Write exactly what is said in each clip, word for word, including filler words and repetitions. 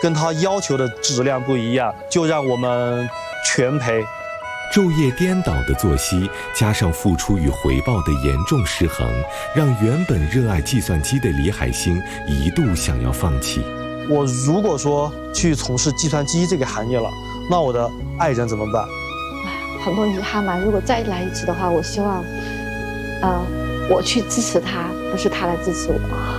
跟他要求的质量不一样，就让我们全赔。 昼夜颠倒的作息，加上付出与回报的严重失衡，让原本热爱计算机的李海星一度想要放弃。 我如果说去从事计算机这个行业了，那我的爱人怎么办？ 很多遗憾嘛。如果再来一次的话，我希望，呃，我去支持他，不是他来支持我。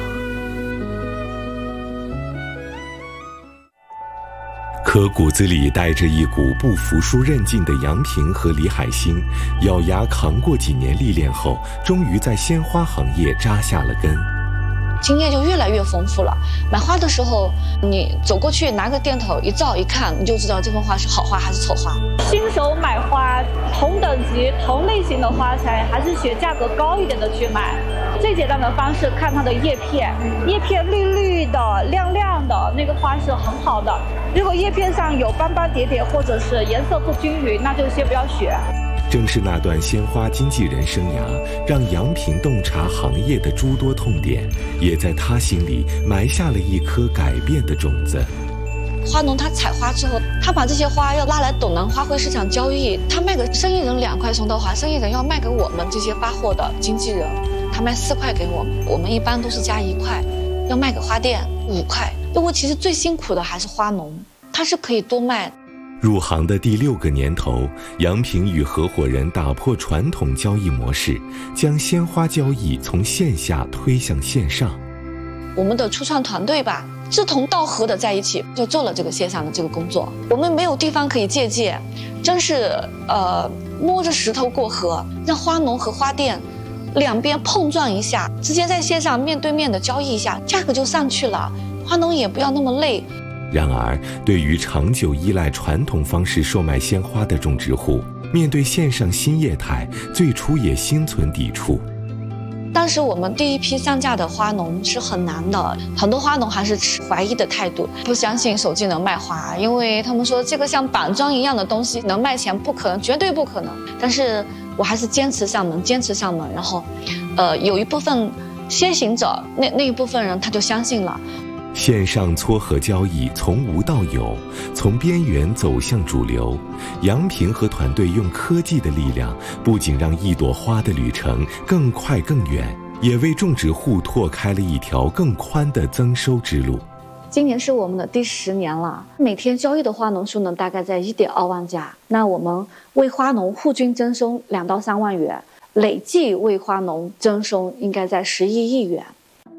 可骨子里带着一股不服输韧劲的杨平和李海星，咬牙扛过几年历练后，终于在鲜花行业扎下了根。 经验就越来越丰富了。买花的时候，你走过去拿个电筒一照一看，你就知道这份花是好花还是丑花。 新手买花，同等级、同类型的花材，还是选价格高一点的去买。最简单的方式，看它的叶片，叶片绿绿的、亮亮的，那个花是很好的。如果叶片上有斑斑点点，或者是颜色不均匀，那就先不要选。 正是那段鲜花经纪人生涯，让杨平洞察行业的诸多痛点，也在他心里埋下了一颗改变的种子。 花农他采花之后，他把这些花要拉来斗南花卉市场交易，他卖给生意人两块松豆花，生意人要卖给我们这些发货的经纪人，他卖四块给我们，我们一般都是加一块，要卖给花店五块。不过其实最辛苦的还是花农，他是可以多卖。 入行的第六个年头，杨平与合伙人打破传统交易模式，将鲜花交易从线下推向线上。 我们的初创团队吧，志同道合的在一起，就做了这个线上的这个工作。我们没有地方可以借鉴，真是呃摸着石头过河，让花农和花店两边碰撞一下，直接在线上面对面的交易一下，价格就上去了，花农也不要那么累。 然而，对于长久依赖传统方式售卖鲜花的种植户，面对线上新业态，最初也心存抵触。 当时我们第一批上架的花农是很难的，很多花农还是持怀疑的态度，不相信手机能卖花，因为他们说这个像板砖一样的东西能卖钱，不可能，绝对不可能。但是我还是坚持上门，坚持上门，然后，呃，有一部分先行者，那那一部分人他就相信了。 线上撮合交易从无到有，从边缘走向主流。杨平和团队用科技的力量，不仅让一朵花的旅程更快更远，也为种植户拓开了一条更宽的增收之路。 今年是我们的第十年了，每天交易的花农数呢大概在 一点二万家。那我们为花农户均增收两到三万元，累计为花农增收应该在十一亿元。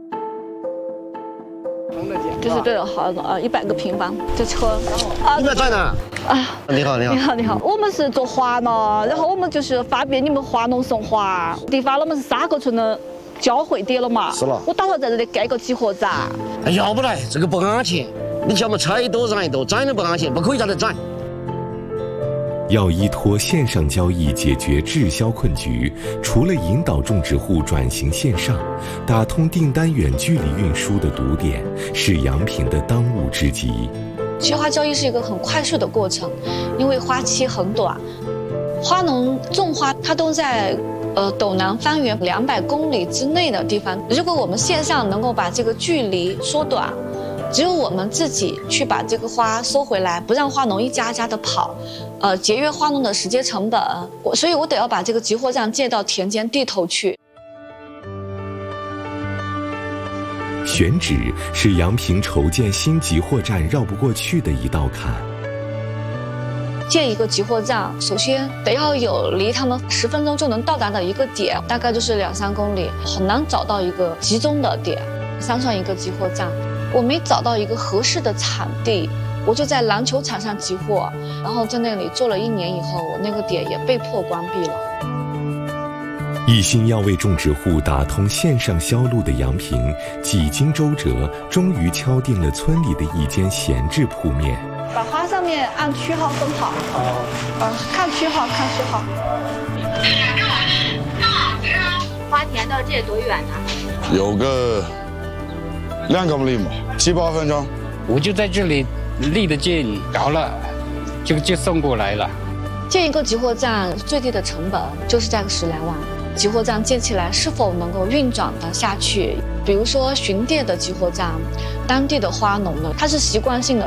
就是对了，好呃，一百个平方这车。 你们在哪？ 啊， 你好，你好， 你好，你好。我们是做花的，然后我们就是发给你们花农送花，地方我们是三个村的交汇点了嘛。 是了。 我打算在这里盖个集合站。 哎，要不来，这个不安全。你叫我们拆一朵燃一朵，展都不安全，不可以在这展。 要依托线上交易解决滞销困局，除了引导种植户转型线上，打通订单远距离运输的堵点，是杨平的当务之急。 菊花交易是一个很快速的过程，因为花期很短，花农种花它都在呃斗南方圆两百公里之内的地方。如果我们线上能够把这个距离缩短，只有我们自己去把这个花收回来，不让花农一家家的跑，呃，节约花农的时间成本。我所以，我得要把这个集货站借到田间地头去。 选址是杨平筹建新集货站绕不过去的一道坎。 建一个集货站，首先得要有离他们十分钟就能到达的一个点，大概就是两三公里，很难找到一个集中的点。三创一个集货站。我没找到一个合适的场地，我就在篮球场上集货，然后在那里做了一年以后，我那个点也被迫关闭了。 一心要为种植户打通线上销路的杨平，几经周折，终于敲定了村里的一间闲置铺面。 把花上面按区号分好，呃，看区号，看区号。 花田到这多远呢？ 有个两公里嘛，七八分钟。 我就在这里离得近，搞了，就就送过来了。 建一个集货站最低的成本就是在个十来万。集货站建起来是否能够运转得下去？比如说巡店的集货站，当地的花农呢，他是习惯性的